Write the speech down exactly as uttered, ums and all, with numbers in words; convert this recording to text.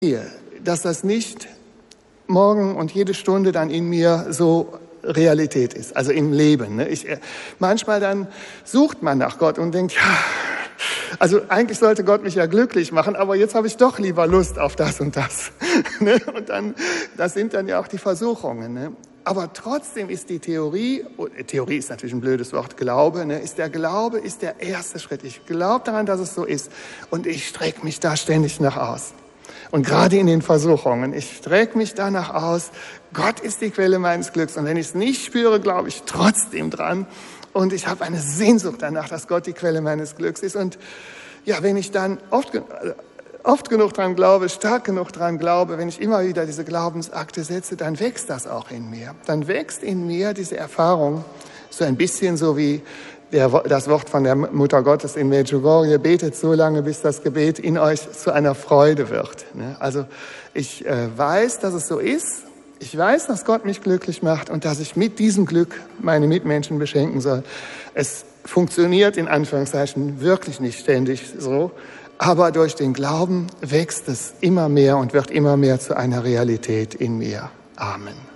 hier, dass das nicht morgen und jede Stunde dann in mir so Realität ist, also im Leben. Ne? Ich, manchmal dann sucht man nach Gott und denkt, ja, also eigentlich sollte Gott mich ja glücklich machen, aber jetzt habe ich doch lieber Lust auf das und das. Ne? Und dann, das sind dann ja auch die Versuchungen. Ne? Aber trotzdem ist die Theorie, Theorie ist natürlich ein blödes Wort, Glaube, ne, ist der Glaube ist der erste Schritt. Ich glaube daran, dass es so ist und ich strecke mich da ständig nach aus. Und gerade in den Versuchungen, ich strecke mich danach aus, Gott ist die Quelle meines Glücks. Und wenn ich es nicht spüre, glaube ich trotzdem dran. Und ich habe eine Sehnsucht danach, dass Gott die Quelle meines Glücks ist. Und ja, wenn ich dann oft, oft genug dran glaube, stark genug dran glaube, wenn ich immer wieder diese Glaubensakte setze, dann wächst das auch in mir. Dann wächst in mir diese Erfahrung, so ein bisschen so wie der, das Wort von der Mutter Gottes in Medjugorje, betet so lange, bis das Gebet in euch zu einer Freude wird. Also ich äh, weiß, dass es so ist. Ich weiß, dass Gott mich glücklich macht und dass ich mit diesem Glück meine Mitmenschen beschenken soll. Es funktioniert in Anführungszeichen wirklich nicht ständig so, aber durch den Glauben wächst es immer mehr und wird immer mehr zu einer Realität in mir. Amen.